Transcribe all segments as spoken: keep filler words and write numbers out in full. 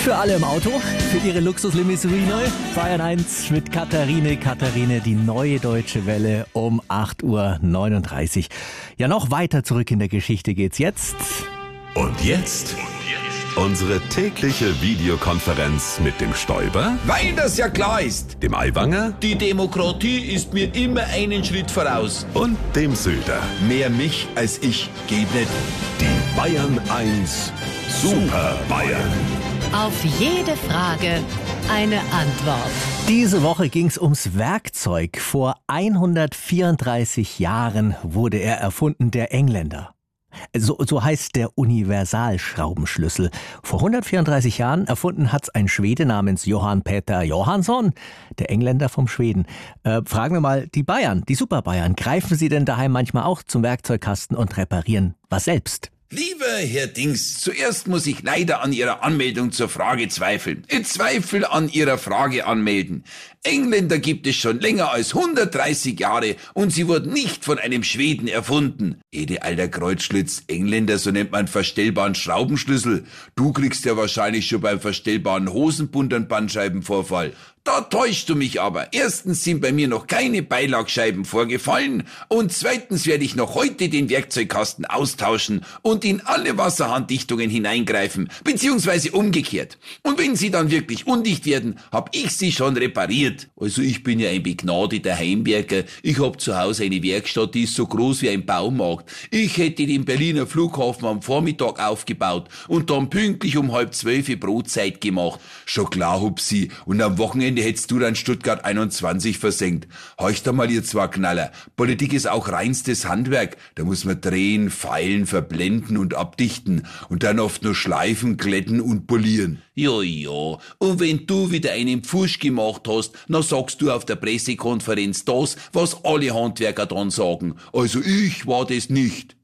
Für alle im Auto, für ihre Luxuslimousine, Bayern eins mit Katharine. Katharine, die neue Deutsche Welle um acht Uhr neununddreißig. Ja, noch weiter zurück in der Geschichte geht's jetzt. Und jetzt unsere tägliche Videokonferenz mit dem Stoiber, Weil das ja klar ist. dem Aiwanger Die Demokratie ist mir immer einen Schritt voraus. und dem Söder. Mehr mich als ich geht nicht. Die Bayern eins Super Bayern. Auf jede Frage eine Antwort. Diese Woche ging's ums Werkzeug. Vor hundertvierunddreißig Jahren wurde er erfunden, der Engländer. So, so heißt der Universalschraubenschlüssel. Vor hundertvierunddreißig Jahren erfunden hat's ein Schwede namens Johann Peter Johansson, der Engländer vom Schweden. Äh, fragen wir mal die Bayern, die Super-Bayern. Greifen Sie denn daheim manchmal auch zum Werkzeugkasten und reparieren was selbst? Lieber Herr Dings, zuerst muss ich leider an Ihrer Anmeldung zur Frage zweifeln. Ich zweifle an Ihrer Frage anmelden. Engländer gibt es schon länger als hundertdreißig Jahre und sie wurden nicht von einem Schweden erfunden. Ede alter Kreuzschlitz, Engländer, so nennt man verstellbaren Schraubenschlüssel. Du kriegst ja wahrscheinlich schon beim verstellbaren Hosenbund einen Bandscheibenvorfall. Da täuschst du mich aber. Erstens sind bei mir noch keine Beilagscheiben vorgefallen und zweitens werde ich noch heute den Werkzeugkasten austauschen und in alle Wasserhanddichtungen hineingreifen, beziehungsweise umgekehrt. Und wenn sie dann wirklich undicht werden, hab ich sie schon repariert. Also ich bin ja ein begnadeter Heimwerker. Ich hab zu Hause eine Werkstatt, die ist so groß wie ein Baumarkt. Ich hätte den Berliner Flughafen am Vormittag aufgebaut und dann pünktlich um halb zwölf Brotzeit gemacht. Schon klar, Hupsi. Und am Wochenende hättest du dann Stuttgart einundzwanzig versenkt. Horcht da mal, ihr zwei Knaller. Politik ist auch reinstes Handwerk. Da muss man drehen, feilen, verblenden und abdichten. Und dann oft nur schleifen, glätten und polieren. Ja, ja. Und wenn du wieder einen Pfusch gemacht hast, dann sagst du auf der Pressekonferenz das, was alle Handwerker dann sagen. Also ich war das nicht.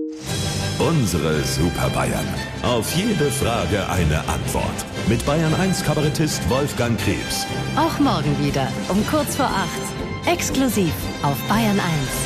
Unsere Super Bayern. Auf jede Frage eine Antwort. Mit Bayern eins Kabarettist Wolfgang Krebs. Auch morgen wieder um kurz vor acht. Exklusiv auf Bayern eins.